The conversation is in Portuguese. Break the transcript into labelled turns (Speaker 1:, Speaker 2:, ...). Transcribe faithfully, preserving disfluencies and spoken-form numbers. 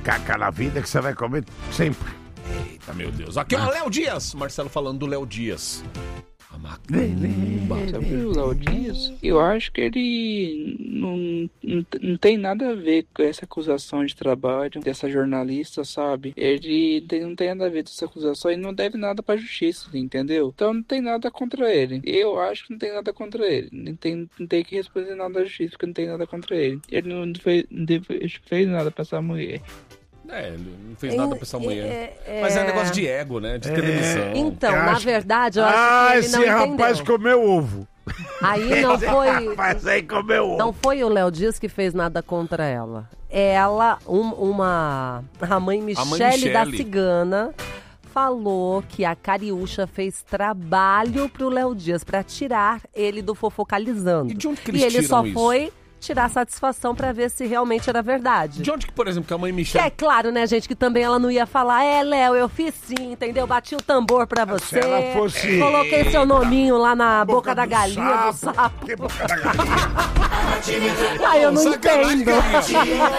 Speaker 1: caca na vida que você vai comer sempre.
Speaker 2: Eita, meu Deus. Aqui, ó, Léo Dias. Marcelo falando do Léo Dias. A macumba.
Speaker 3: Sobre o Léo Dias, eu acho que ele não, não, não tem nada a ver com essa acusação de trabalho dessa jornalista, sabe? Ele tem, não tem nada a ver com essa acusação e não deve nada pra justiça, entendeu? Então não tem nada contra ele. Eu acho que não tem nada contra ele. Não tem, não tem que responder nada à justiça porque não tem nada contra ele. Ele não fez, não fez nada pra essa mulher.
Speaker 2: É, ele não fez nada pra essa mulher.
Speaker 4: É, é...
Speaker 2: Mas é um negócio de ego, né? De televisão.
Speaker 4: Então,
Speaker 1: Eu
Speaker 4: na
Speaker 1: acho-
Speaker 4: verdade, eu acho
Speaker 1: Ah,
Speaker 4: que ele
Speaker 1: esse
Speaker 4: não
Speaker 1: rapaz
Speaker 4: entendeu.
Speaker 1: comeu ovo.
Speaker 4: Aí não foi...
Speaker 1: Rapaz aí comeu ovo.
Speaker 4: Não foi o Léo Dias que fez nada contra ela. Ela, um- uma... A mãe Michele da
Speaker 2: Michele.
Speaker 4: Cigana falou que a Cariúcha fez trabalho pro Léo Dias pra tirar ele do Fofocalizando.
Speaker 2: E de onde que eles
Speaker 4: E ele
Speaker 2: tiram
Speaker 4: só
Speaker 2: isso?
Speaker 4: foi tirar satisfação pra ver se realmente era verdade.
Speaker 2: De onde que, por exemplo, que a mãe
Speaker 4: Que
Speaker 2: Michelle...
Speaker 4: é claro, né, gente, que também ela não ia falar, é, Léo, eu fiz sim, entendeu? Bati o tambor pra você.
Speaker 1: ela fosse-
Speaker 4: Coloquei seu nominho lá na boca, da
Speaker 1: do
Speaker 4: galinha, do
Speaker 1: sapo.
Speaker 4: sapo.
Speaker 1: Que boca da galinha.
Speaker 4: Ai, eu não
Speaker 2: Sacanagem,
Speaker 4: entendo.
Speaker 2: Galinha.